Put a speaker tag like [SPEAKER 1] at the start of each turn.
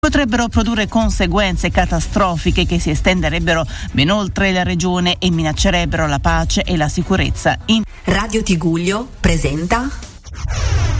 [SPEAKER 1] potrebbero produrre conseguenze catastrofiche che si estenderebbero ben oltre la regione e minaccerebbero la pace e la sicurezza.
[SPEAKER 2] Radio Tigullio presenta